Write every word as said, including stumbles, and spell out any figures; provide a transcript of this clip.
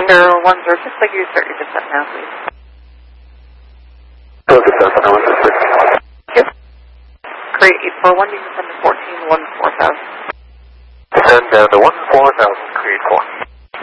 Commander one zero six, like you start your descent now, please. Hello, descent on one zero six. Yep. Great, eight four one, you can send to fourteen one four thousand. Send down to one four thousand, create four.